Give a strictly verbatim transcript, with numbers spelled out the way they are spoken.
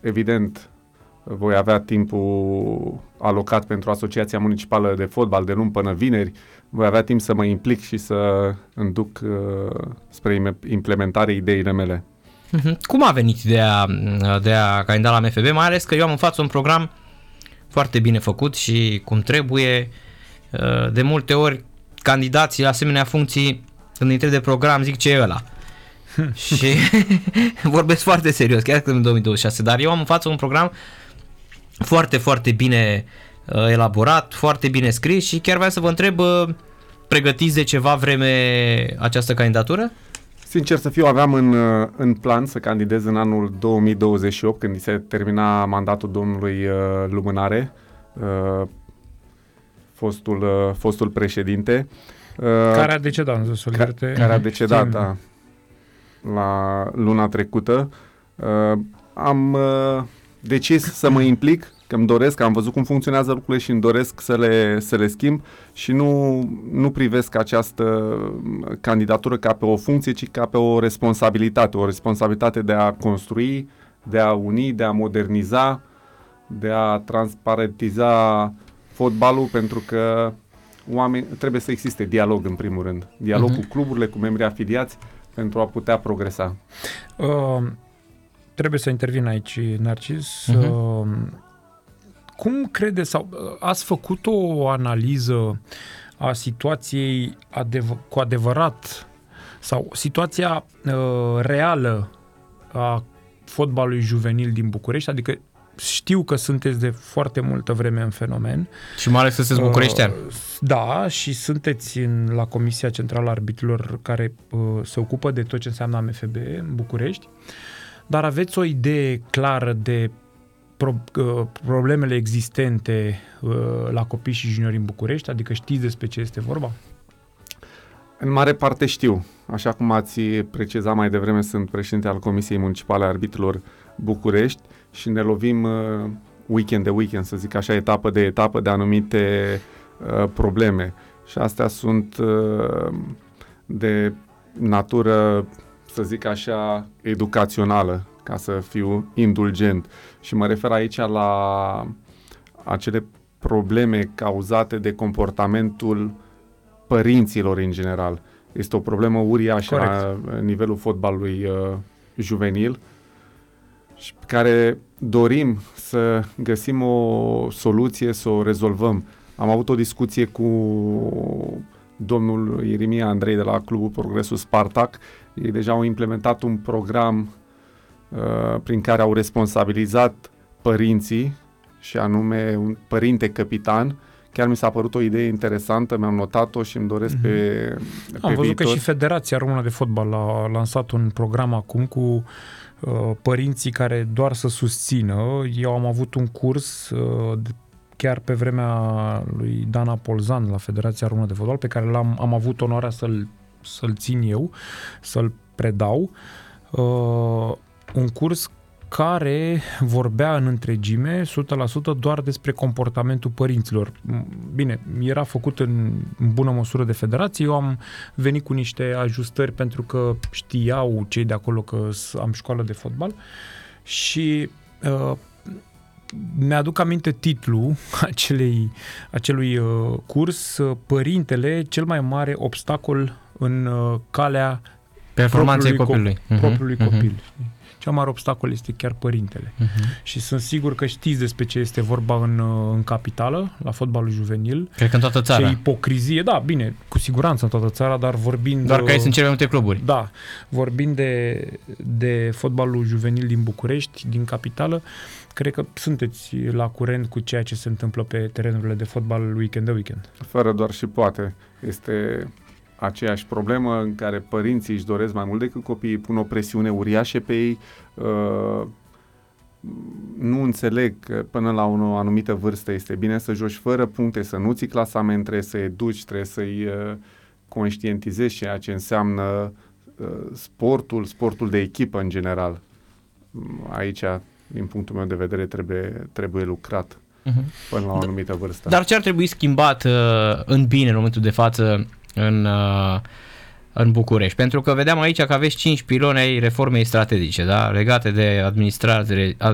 evident, voi avea timpul alocat pentru Asociația Municipală de Fotbal de luni până vineri, voi avea timp să mă implic și să înduc uh, spre implementare ideile mele. Cum a venit ideea de a candida la M F B? Mai ales că eu am în față un program foarte bine făcut și cum trebuie. De multe ori candidații la asemenea funcții, când intre de program, zic ce e ăla. Și vorbesc foarte serios, chiar că în două mii douăzeci și șase, dar eu am în față un program foarte, foarte bine uh, elaborat, foarte bine scris și chiar vreau să vă întreb, uh, pregătiți de ceva vreme această candidatură? Sincer să fiu, aveam în, în plan să candidez în anul două mii douăzeci și opt, când se termina mandatul domnului uh, Lumânare, uh, fostul, uh, fostul președinte. Uh, care a decedat, ca, care a decedat, da, la luna trecută. Uh, am uh, decis să mă implic, că îmi doresc, am văzut cum funcționează lucrurile și îmi doresc să le, să le schimb și nu, nu privesc această candidatură ca pe o funcție, ci ca pe o responsabilitate, o responsabilitate de a construi, de a uni, de a moderniza, de a transparentiza fotbalul, pentru că oameni, trebuie să existe dialog în primul rând, dialog uh-huh. cu cluburile, cu membrii afiliați, pentru a putea progresa. Uh, trebuie să intervin aici, Narcis. Uh-huh. Uh, cum credeți, sau ați făcut o analiză a situației adev- cu adevărat, sau situația uh, reală a fotbalului juvenil din București? Adică știu că sunteți de foarte multă vreme în fenomen. Și mai ales că sunteți bucureștean. Uh, da, și sunteți în, la Comisia Centrală a Arbitrilor, care uh, se ocupă de tot ce înseamnă A M F B în București, dar aveți o idee clară de pro, uh, problemele existente uh, la copii și juniori în București? Adică știți despre ce este vorba? În mare parte știu. Așa cum ați precizat mai devreme, sunt președinte al Comisiei Municipale a Arbitrilor București și ne lovim uh, weekend de weekend, să zic așa, etapă de etapă de anumite uh, probleme. Și astea sunt uh, de natură, să zic așa, educațională, ca să fiu indulgent. Și mă refer aici la acele probleme cauzate de comportamentul părinților în general. Este o problemă uriașă Corect. La nivelul fotbalului uh, juvenil, și pe care dorim să găsim o soluție, să o rezolvăm. Am avut o discuție cu domnul Irimia Andrei de la Clubul Progresul Spartak. Ei deja au implementat un program uh, prin care au responsabilizat părinții, și anume un părinte capitan. Chiar mi s-a părut o idee interesantă, mi-am notat-o și îmi doresc mm-hmm. pe, pe Am văzut viitor. că și Federația Română de Fotbal a lansat un program acum cu uh, părinții care doar să susțină. Eu am avut un curs uh, chiar pe vremea lui Dana Polzan la Federația Română de Fotbal, pe care l-am am avut onoarea să-l, să-l țin eu, să-l predau. Uh, un curs care vorbea în întregime, o sută la sută, doar despre comportamentul părinților. Bine, era făcut în, în bună măsură de federație, eu am venit cu niște ajustări pentru că știau cei de acolo că am școală de fotbal și uh, mi-aduc aminte titlul acelei, acelui uh, curs, uh, Părintele, cel mai mare obstacol în uh, calea performanței copilului. Copilului, propriului uh-huh. copil. Cel mai mare obstacol este chiar părintele. Uh-huh. Și sunt sigur că știți despre ce este vorba în, în capitală, la fotbalul juvenil. Cred că în toată țara. Ce ipocrizie, da, bine, cu siguranță în toată țara, dar vorbind... Doar că aici sunt cele mai multe cluburi. Da, vorbind de, de fotbalul juvenil din București, din capitală, cred că sunteți la curent cu ceea ce se întâmplă pe terenurile de fotbal weekend de weekend. Fără doar și poate. Este aceeași problemă în care părinții își doresc mai mult decât copiii, pun o presiune uriașă pe ei. Uh, nu înțeleg că până la o anumită vârstă este bine să joci fără puncte, să nu ții clasament, trebuie să educi, trebuie să-i uh, conștientizezi ceea ce înseamnă uh, sportul, sportul de echipă în general. Aici, din punctul meu de vedere, trebuie, trebuie lucrat uh-huh. până la o anumită vârstă. Dar ce ar trebui schimbat uh, în bine în momentul de față în, uh, în București? Pentru că vedeam aici că aveți cinci piloni ai reformei strategice, da? Legate de administrare,